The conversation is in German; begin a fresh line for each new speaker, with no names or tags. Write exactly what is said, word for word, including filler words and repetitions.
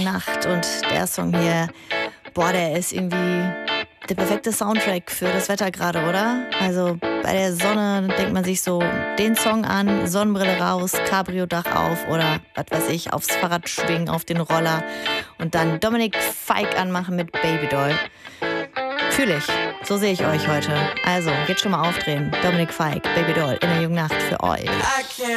Nacht. Und der Song hier, boah, der ist irgendwie der perfekte Soundtrack für das Wetter gerade, oder? Also bei der Sonne denkt man sich so den Song an, Sonnenbrille raus, Cabrio-Dach auf oder was weiß ich, aufs Fahrrad schwingen, auf den Roller und dann Dominik Fike anmachen mit Babydoll. Fühl ich. So sehe ich euch heute. Also, jetzt schon mal aufdrehen. Dominik Fike, Babydoll in der jungen Nacht für euch.